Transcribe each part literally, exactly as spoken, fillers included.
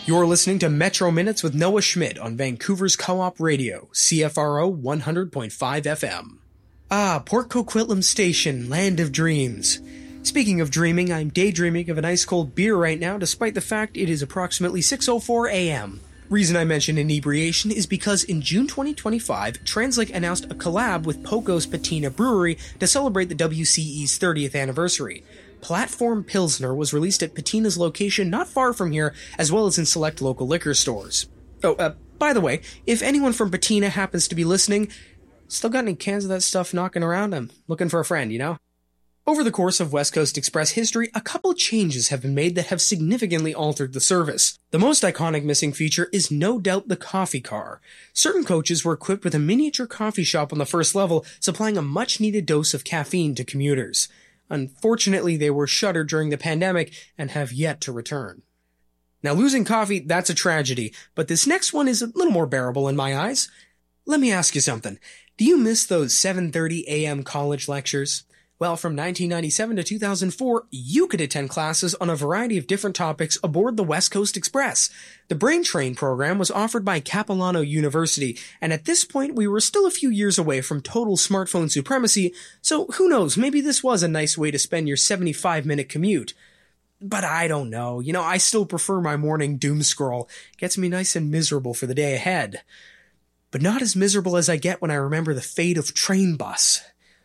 You're listening to Metro Minutes with Noah Schmidt on Vancouver's Co-op Radio, C F R O one hundred point five F M. Ah, Port Coquitlam Station, land of dreams. Speaking of dreaming, I'm daydreaming of an ice-cold beer right now, despite the fact it is approximately six oh four a.m. Reason I mention inebriation is because in June twenty twenty-five, TransLink announced a collab with Poco's Patina Brewery to celebrate the W C E's thirtieth anniversary. Platform Pilsner was released at Patina's location not far from here, as well as in select local liquor stores. Oh, uh, by the way, if anyone from Patina happens to be listening, still got any cans of that stuff knocking around? I'm looking for a friend, you know? Over the course of West Coast Express history, a couple changes have been made that have significantly altered the service. The most iconic missing feature is no doubt the coffee car. Certain coaches were equipped with a miniature coffee shop on the first level, supplying a much-needed dose of caffeine to commuters. Unfortunately, they were shuttered during the pandemic and have yet to return. Now, losing coffee, that's a tragedy, but this next one is a little more bearable in my eyes. Let me ask you something. Do you miss those seven thirty a.m. college lectures? Well, from nineteen ninety-seven to two thousand four, you could attend classes on a variety of different topics aboard the West Coast Express. The Brain Train program was offered by Capilano University, and at this point we were still a few years away from total smartphone supremacy, so who knows, maybe this was a nice way to spend your seventy-five minute commute. But I don't know, you know, I still prefer my morning doom scroll. It gets me nice and miserable for the day ahead. But not as miserable as I get when I remember the fate of Train Bus.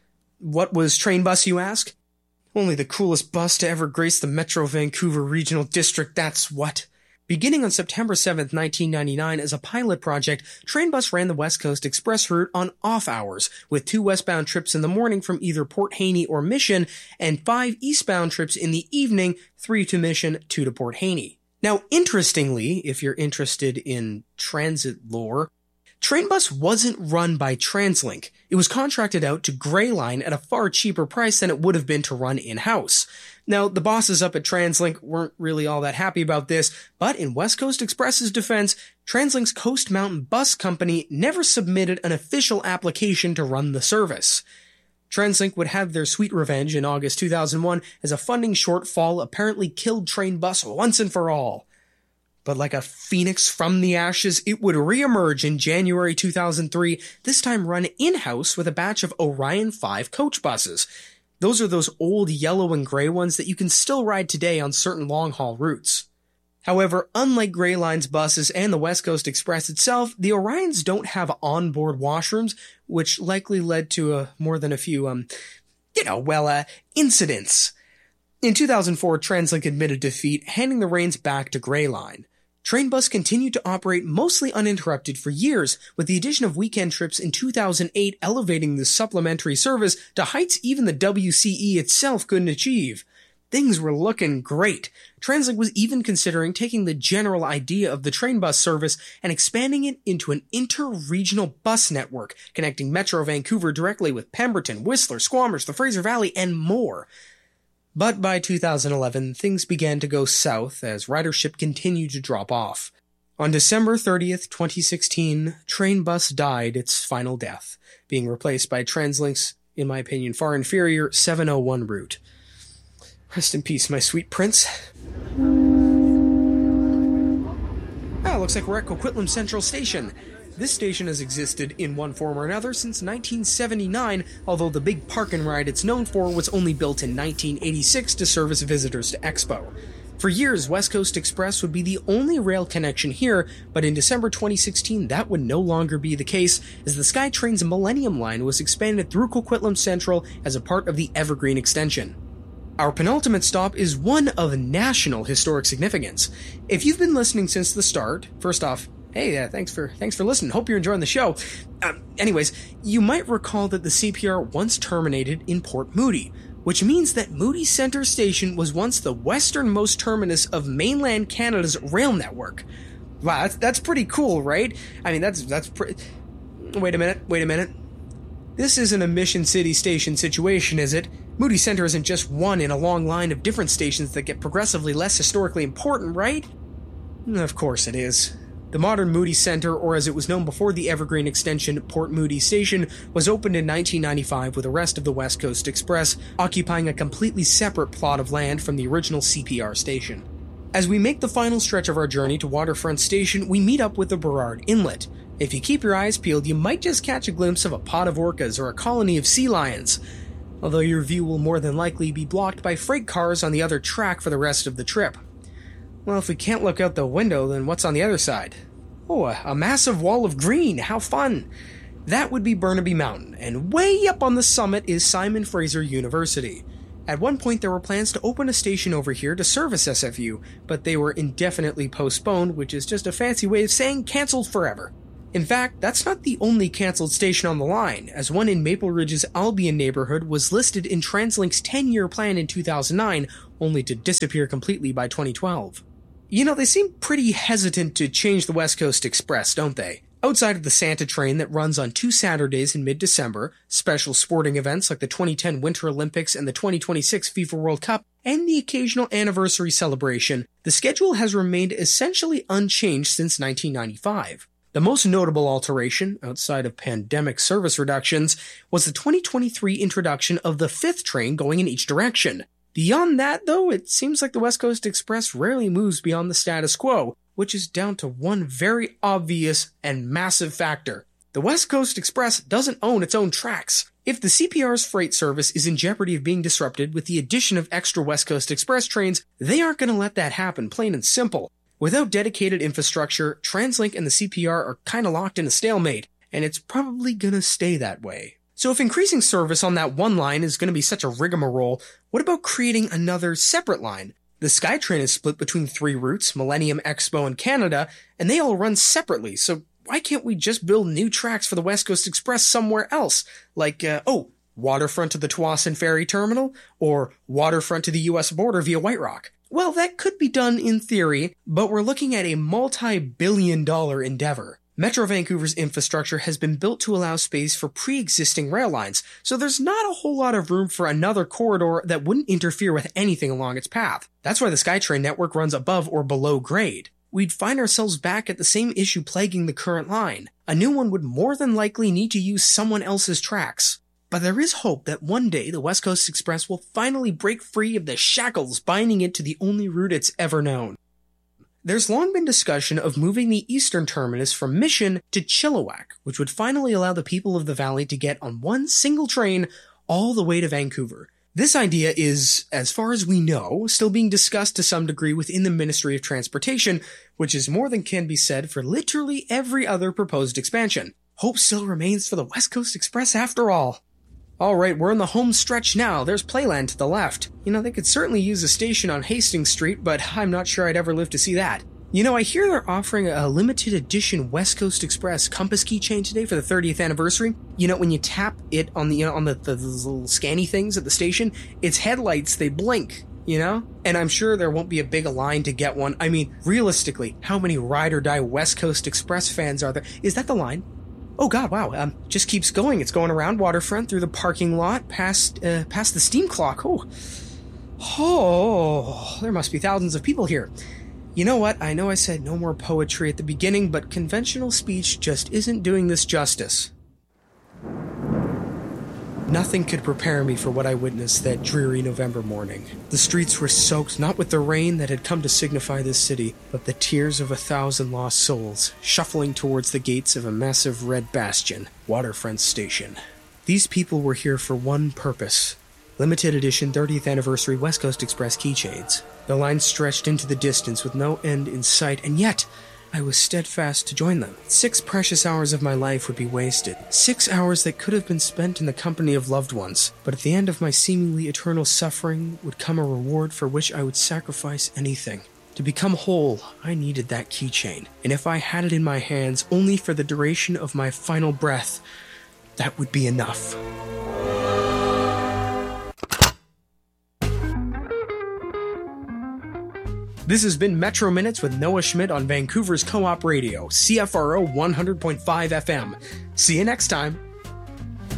What was Train Bus, you ask? Only the coolest bus to ever grace the Metro Vancouver Regional District, that's what. Beginning on September seventh, nineteen ninety-nine, as a pilot project, Train Bus ran the West Coast Express route on off hours, with two westbound trips in the morning from either Port Haney or Mission, and five eastbound trips in the evening, three to Mission, two to Port Haney. Now, interestingly, if you're interested in transit lore, Train Bus wasn't run by TransLink. It was contracted out to Greyline at a far cheaper price than it would have been to run in-house. Now, the bosses up at TransLink weren't really all that happy about this, but in West Coast Express's defense, TransLink's Coast Mountain Bus Company never submitted an official application to run the service. TransLink would have their sweet revenge in August two thousand one as a funding shortfall apparently killed Train Bus once and for all. But like a phoenix from the ashes, it would re-emerge in January two thousand three, this time run in-house with a batch of Orion five coach buses. Those are those old yellow and gray ones that you can still ride today on certain long-haul routes. However, unlike Greyline's buses and the West Coast Express itself, the Orions don't have onboard washrooms, which likely led to a, more than a few, um, you know, well, uh, incidents. In two thousand four, TransLink admitted defeat, handing the reins back to Greyline. Train Bus continued to operate mostly uninterrupted for years, with the addition of weekend trips in two thousand eight elevating the supplementary service to heights even the W C E itself couldn't achieve. Things were looking great. TransLink was even considering taking the general idea of the train bus service and expanding it into an inter-regional bus network, connecting Metro Vancouver directly with Pemberton, Whistler, Squamish, the Fraser Valley, and more. But by two thousand eleven, things began to go south as ridership continued to drop off. On December thirtieth, twenty sixteen, Train Bus died its final death, being replaced by TransLink's, in my opinion, far inferior seven oh one route. Rest in peace, my sweet prince. Ah, looks like we're at Coquitlam Central Station. This station has existed in one form or another since nineteen seventy-nine, although the big park and ride it's known for was only built in nineteen eighty-six to service visitors to Expo. For years, West Coast Express would be the only rail connection here, but in December twenty sixteen that would no longer be the case, as the SkyTrain's Millennium Line was expanded through Coquitlam Central as a part of the Evergreen Extension. Our penultimate stop is one of national historic significance. If you've been listening since the start, first off, hey, uh, thanks for thanks for listening. Hope you're enjoying the show. Um, anyways, you might recall that the C P R once terminated in Port Moody, which means that Moody Centre Station was once the westernmost terminus of mainland Canada's rail network. Wow, that's, that's pretty cool, right? I mean, that's that's pretty... Wait a minute, wait a minute. This isn't a Mission City Station situation, is it? Moody Centre isn't just one in a long line of different stations that get progressively less historically important, right? Of course it is. The modern Moody Centre, or as it was known before the Evergreen Extension, Port Moody Station, was opened in nineteen ninety-five with the rest of the West Coast Express, occupying a completely separate plot of land from the original C P R station. As we make the final stretch of our journey to Waterfront Station, we meet up with the Burrard Inlet. If you keep your eyes peeled, you might just catch a glimpse of a pod of orcas or a colony of sea lions, although your view will more than likely be blocked by freight cars on the other track for the rest of the trip. Well, if we can't look out the window, then what's on the other side? Oh, a, a massive wall of green, how fun! That would be Burnaby Mountain, and way up on the summit is Simon Fraser University. At one point there were plans to open a station over here to service S F U, but they were indefinitely postponed, which is just a fancy way of saying cancelled forever. In fact, that's not the only cancelled station on the line, as one in Maple Ridge's Albion neighborhood was listed in TransLink's ten-year plan in two thousand nine, only to disappear completely by twenty twelve. You know, they seem pretty hesitant to change the West Coast Express, don't they? Outside of the Santa train that runs on two Saturdays in mid-December, special sporting events like the twenty ten Winter Olympics and the twenty twenty-six FIFA World Cup, and the occasional anniversary celebration, the schedule has remained essentially unchanged since nineteen ninety-five. The most notable alteration, outside of pandemic service reductions, was the twenty twenty-three introduction of the fifth train going in each direction. Beyond that, though, it seems like the West Coast Express rarely moves beyond the status quo, which is down to one very obvious and massive factor. The West Coast Express doesn't own its own tracks. If the C P R's freight service is in jeopardy of being disrupted with the addition of extra West Coast Express trains, they aren't going to let that happen, plain and simple. Without dedicated infrastructure, TransLink and the C P R are kinda locked in a stalemate, and it's probably gonna stay that way. So if increasing service on that one line is gonna be such a rigmarole, what about creating another separate line? The SkyTrain is split between three routes, Millennium, Expo, and Canada, and they all run separately, so why can't we just build new tracks for the West Coast Express somewhere else? Like, uh, oh, waterfront to the Tsawwassen Ferry Terminal, or waterfront to the U S border via White Rock. Well, that could be done in theory, but we're looking at a multi-billion dollar endeavor. Metro Vancouver's infrastructure has been built to allow space for pre-existing rail lines, so there's not a whole lot of room for another corridor that wouldn't interfere with anything along its path. That's why the SkyTrain network runs above or below grade. We'd find ourselves back at the same issue plaguing the current line. A new one would more than likely need to use someone else's tracks. But there is hope that one day the West Coast Express will finally break free of the shackles binding it to the only route it's ever known. There's long been discussion of moving the eastern terminus from Mission to Chilliwack, which would finally allow the people of the valley to get on one single train all the way to Vancouver. This idea is, as far as we know, still being discussed to some degree within the Ministry of Transportation, which is more than can be said for literally every other proposed expansion. Hope still remains for the West Coast Express after all. Alright, we're in the home stretch now. There's Playland to the left. You know, they could certainly use a station on Hastings Street, but I'm not sure I'd ever live to see that. You know, I hear they're offering a limited edition West Coast Express Compass keychain today for the thirtieth anniversary. You know, when you tap it on the, you know, on the, the, the little scanny things at the station, its headlights, they blink, you know? And I'm sure there won't be a big line to get one. I mean, realistically, how many ride or die West Coast Express fans are there? Is that the line? Oh god, wow, um, just keeps going. It's going around Waterfront, through the parking lot, past, uh, past the steam clock. Oh, oh, there must be thousands of people here. You know what, I know I said no more poetry at the beginning, but conventional speech just isn't doing this justice. Nothing could prepare me for what I witnessed that dreary November morning. The streets were soaked not with the rain that had come to signify this city, but the tears of a thousand lost souls, shuffling towards the gates of a massive red bastion, Waterfront Station. These people were here for one purpose: limited edition thirtieth anniversary West Coast Express keychains. The line stretched into the distance with no end in sight, and yet I was steadfast to join them. Six precious hours of my life would be wasted. Six hours that could have been spent in the company of loved ones. But at the end of my seemingly eternal suffering would come a reward for which I would sacrifice anything. To become whole, I needed that keychain. And if I had it in my hands only for the duration of my final breath, that would be enough. This has been Metro Minutes with Noah Schmidt on Vancouver's Co-op Radio, C F R O one hundred point five F M. See you next time.